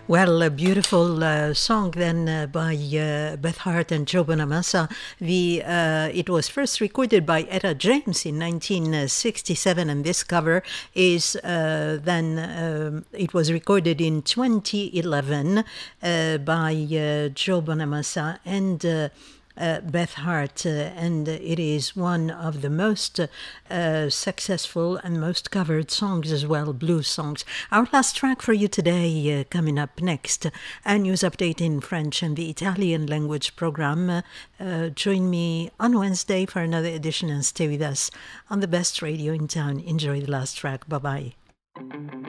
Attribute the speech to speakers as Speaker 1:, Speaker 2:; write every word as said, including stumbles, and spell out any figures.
Speaker 1: Well, a beautiful uh, song then uh, by uh, Beth Hart and Joe Bonamassa. The uh, it was first recorded by Etta James in nineteen sixty-seven, and this cover is uh, then um, it was recorded in twenty eleven uh, by uh, Joe Bonamassa and Uh, Uh, Beth Hart, uh, and it is one of the most uh, successful and most covered songs as well, blues songs. Our last track for you today, uh, coming up next, a news update in French and the Italian language program. Uh, uh, join me on Wednesday for another edition and stay with us on the best radio in town. Enjoy the last track. Bye-bye.